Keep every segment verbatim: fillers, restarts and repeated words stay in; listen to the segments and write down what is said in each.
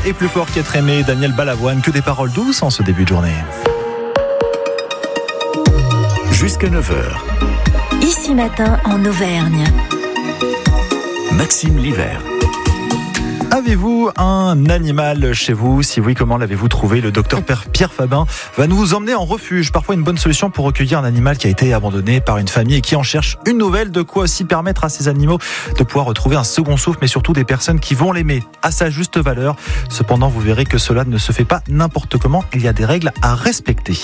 et plus fort qu'être aimé, Daniel Balavoine, que des paroles douces en ce début de journée. Jusqu'à neuf heures. Ici matin en Auvergne. Maxime Livert. Avez-vous un animal chez vous? Si oui, comment l'avez-vous trouvé? Le docteur Pierre Fabin va nous emmener en refuge. Parfois une bonne solution pour recueillir un animal qui a été abandonné par une famille et qui en cherche une nouvelle. De quoi aussi permettre à ces animaux de pouvoir retrouver un second souffle, mais surtout des personnes qui vont l'aimer à sa juste valeur. Cependant, vous verrez que cela ne se fait pas n'importe comment. Il y a des règles à respecter.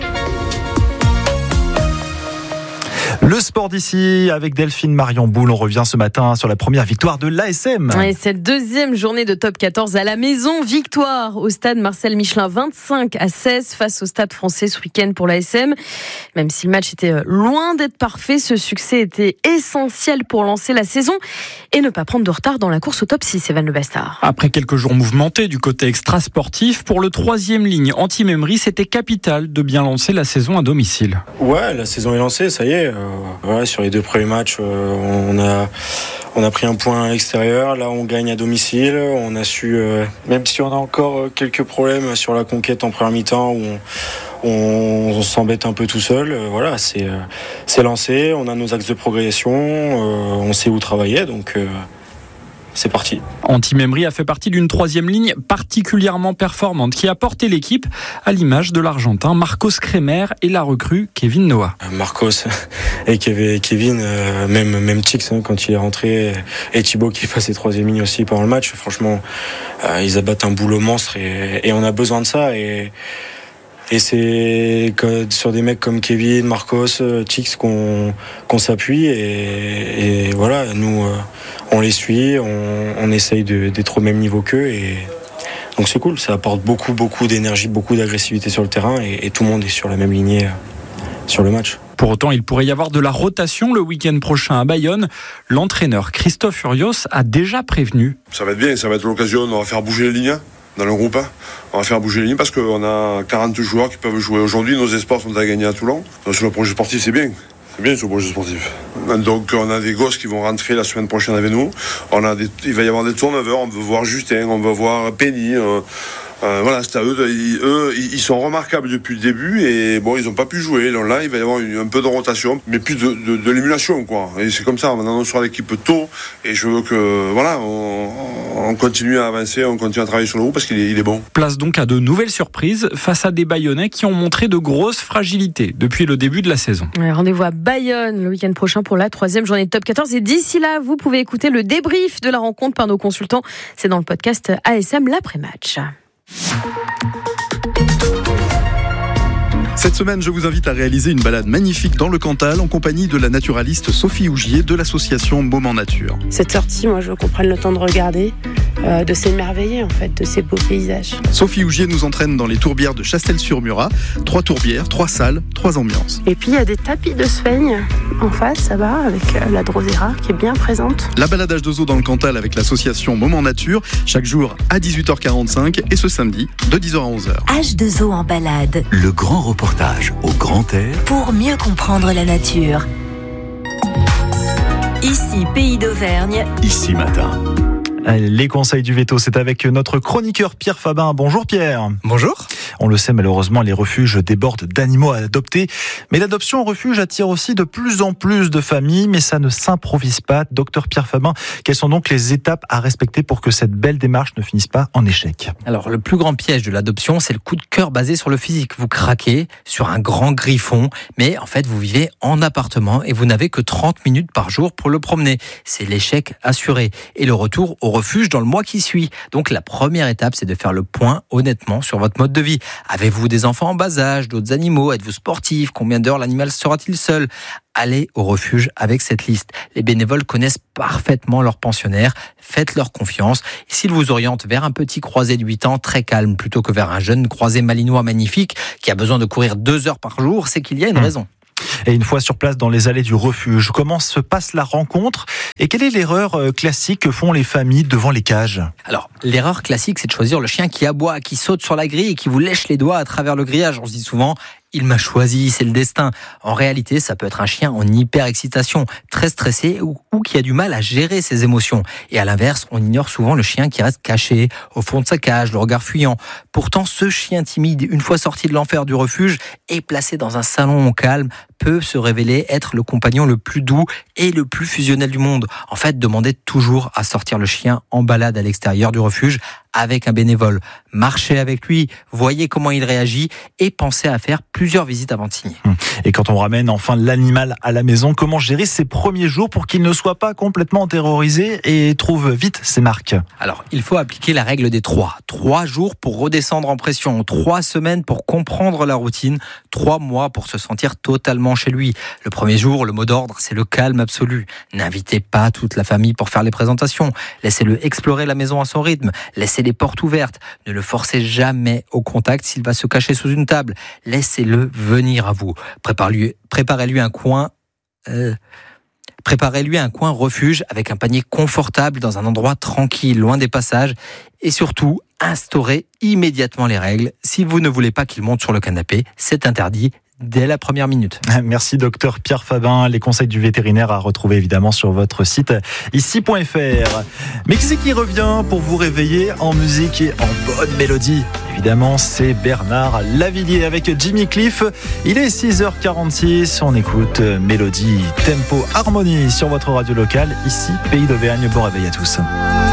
Le sport d'ici avec Delphine Marion Boule. On revient ce matin sur la première victoire de l'A S M. Et cette deuxième journée de top quatorze à la maison. Victoire au stade Marcel Michelin vingt-cinq à seize face au stade français ce week-end pour l'A S M. Même si le match était loin d'être parfait, ce succès était essentiel pour lancer la saison et ne pas prendre de retard dans la course au top six, Evan Le Bastard. Après quelques jours mouvementés du côté extra-sportif, pour le troisième ligne anti-Memory, c'était capital de bien lancer la saison à domicile. Ouais, la saison est lancée, ça y est. Euh, ouais, sur les deux premiers matchs, euh, on a on a pris un point à l'extérieur. Là, on gagne à domicile. On a su, euh, même si on a encore quelques problèmes sur la conquête en première mi-temps, où on, on, on s'embête un peu tout seul. Euh, voilà, c'est euh, c'est lancé. On a nos axes de progression. Euh, on sait où travailler, donc. Euh, C'est parti. Anti-Memory a fait partie d'une troisième ligne particulièrement performante qui a porté l'équipe à l'image de l'Argentin Marcos Kremer et la recrue Kevin Noah. Marcos et Kevin, même, même Chix hein, quand il est rentré, et Thibaut qui est passé troisième ligne aussi pendant le match. Franchement, euh, ils abattent un boulot monstre et, et on a besoin de ça. Et, et c'est sur des mecs comme Kevin, Marcos, Chix qu'on, qu'on s'appuie. Et, et voilà, nous... Euh, on les suit, on, on essaye de, d'être au même niveau qu'eux et donc c'est cool, ça apporte beaucoup beaucoup d'énergie, beaucoup d'agressivité sur le terrain et, et tout le monde est sur la même lignée sur le match. Pour autant, il pourrait y avoir de la rotation le week-end prochain à Bayonne. L'entraîneur Christophe Furios a déjà prévenu. Ça va être bien, ça va être l'occasion, on va faire bouger les lignes dans le groupe. On va faire bouger les lignes parce qu'on a quarante joueurs qui peuvent jouer aujourd'hui, nos espoirs sont à gagner à Toulon. Donc sur le projet sportif, c'est bien. C'est bien ce projet sportif. Donc on a des gosses qui vont rentrer la semaine prochaine avec nous. On a des, il va y avoir des turnovers. On veut voir Justin, on veut voir Penny. Euh, euh, voilà, c'est à eux. Ils, eux, ils sont remarquables depuis le début et bon, ils n'ont pas pu jouer. Donc là, il va y avoir une, un peu de rotation, mais plus de, de, de l'émulation, quoi. Et c'est comme ça. On annoncera l'équipe tôt et je veux que voilà, on, on continue à avancer, on continue à travailler sur le groupe parce qu'il est, il est bon. Place donc à de nouvelles surprises face à des Bayonnais qui ont montré de grosses fragilités depuis le début de la saison. Ouais, rendez-vous à Bayonne le week-end prochain pour la troisième journée de top quatorze. Et d'ici là, vous pouvez écouter le débrief de la rencontre par nos consultants. C'est dans le podcast A S M l'après-match. Cette semaine, je vous invite à réaliser une balade magnifique dans le Cantal en compagnie de la naturaliste Sophie Ougier de l'association Moment Nature. Cette sortie, moi, je veux qu'on prenne le temps de regarder, euh, de s'émerveiller en fait, de ces beaux paysages. Sophie Ougier nous entraîne dans les tourbières de Chastel-sur-Murat. Trois tourbières, trois salles, trois ambiances. Et puis il y a des tapis de Sveigne en face, là-bas, avec euh, la Drosera qui est bien présente. La balade H deux O dans le Cantal avec l'association Moment Nature, chaque jour à dix-huit heures quarante-cinq et ce samedi de dix heures à onze heures. H deux O en balade. Le grand reportage au grand air pour mieux comprendre la nature. Ici, Pays d'Auvergne. Ici matin. Les conseils du veto, c'est avec notre chroniqueur Pierre Fabin. Bonjour Pierre. Bonjour. On le sait, malheureusement, les refuges débordent d'animaux à adopter. Mais l'adoption en refuge attire aussi de plus en plus de familles, mais ça ne s'improvise pas. Docteur Pierre Fabin, quelles sont donc les étapes à respecter pour que cette belle démarche ne finisse pas en échec? Alors, le plus grand piège de l'adoption, c'est le coup de cœur basé sur le physique. Vous craquez sur un grand griffon, mais en fait, vous vivez en appartement et vous n'avez que trente minutes par jour pour le promener. C'est l'échec assuré. Et le retour au refuge dans le mois qui suit. Donc, la première étape, c'est de faire le point honnêtement sur votre mode de vie. Avez-vous des enfants en bas âge, d'autres animaux? Êtes-vous sportif? Combien d'heures l'animal sera-t-il seul? Allez au refuge avec cette liste. Les bénévoles connaissent parfaitement leurs pensionnaires. Faites-leur confiance. Et s'ils vous orientent vers un petit croisé de huit ans très calme plutôt que vers un jeune croisé malinois magnifique qui a besoin de courir deux heures par jour, c'est qu'il y a une raison. Et une fois sur place dans les allées du refuge, comment se passe la rencontre et quelle est l'erreur classique que font les familles devant les cages? Alors, l'erreur classique, c'est de choisir le chien qui aboie, qui saute sur la grille et qui vous lèche les doigts à travers le grillage. On se dit souvent, il m'a choisi, c'est le destin. En réalité, ça peut être un chien en hyper-excitation, très stressé ou, ou qui a du mal à gérer ses émotions. Et à l'inverse, on ignore souvent le chien qui reste caché au fond de sa cage, le regard fuyant. Pourtant, ce chien timide, une fois sorti de l'enfer du refuge et placé dans un salon calme, peut se révéler être le compagnon le plus doux et le plus fusionnel du monde. En fait, demandez toujours à sortir le chien en balade à l'extérieur du refuge avec un bénévole. Marchez avec lui, voyez comment il réagit et pensez à faire plusieurs visites avant de signer. Et quand on ramène enfin l'animal à la maison, comment gérer ses premiers jours pour qu'il ne soit pas complètement terrorisé et trouve vite ses marques? Alors, il faut appliquer la règle des trois. Trois jours pour redescendre en pression, trois semaines pour comprendre la routine, trois mois pour se sentir totalement chez lui. Le premier jour, le mot d'ordre, c'est le calme absolu. N'invitez pas toute la famille pour faire les présentations. Laissez-le explorer la maison à son rythme. Laissez les portes ouvertes. Ne le forcez jamais au contact s'il va se cacher sous une table. Laissez-le venir à vous. Préparez-lui, préparez-lui un coin... Euh... Préparez-lui un coin refuge avec un panier confortable dans un endroit tranquille, loin des passages. Et surtout, instaurez immédiatement les règles. Si vous ne voulez pas qu'il monte sur le canapé, c'est interdit dès la première minute. Merci docteur Pierre Fabin. Les conseils du vétérinaire à retrouver évidemment sur votre site ici point f r. Mais qui c'est qui revient pour vous réveiller en musique et en bonne mélodie? Évidemment, c'est Bernard Lavilliers avec Jimmy Cliff. Il est six heures quarante-six. On écoute Mélodie, Tempo, Harmonie sur votre radio locale. Ici, Pays d'Auvergne. Bon réveil à tous.